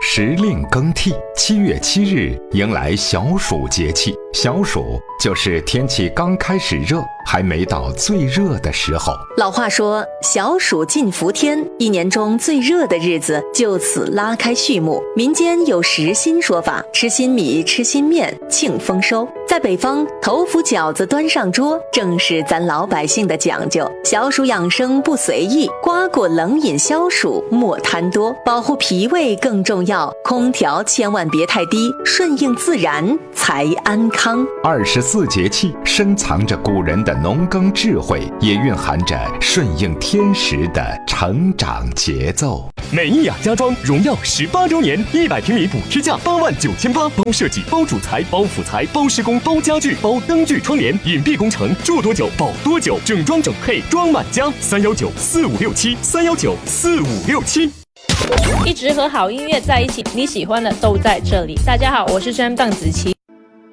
时令更替，7月7日迎来小暑节气。小暑就是天气刚开始热，还没到最热的时候。 老话说，小暑尽伏天，一年中最热的日子就此拉开序幕。民间有时新说法，吃新米，吃新面，庆丰收。在北方，头伏饺子端上桌，正是咱老百姓的讲究。小暑养生不随意，瓜果冷饮消暑莫贪多，保护脾胃更重要。空调千万别太低，顺应自然才安康。 24节气深藏着古人的农耕智慧，也蕴含着顺应天时的成长节奏。 美意雅家装荣耀18周年，100平米补贴价89800，包设计、包主材、包辅材、包施工、包家具、包灯具窗帘，隐蔽工程，住多久保多久，整装整配装满家。3194567，3194567。 一直和好音乐在一起，你喜欢的都在这里。大家好，我是 Sam 邓紫棋。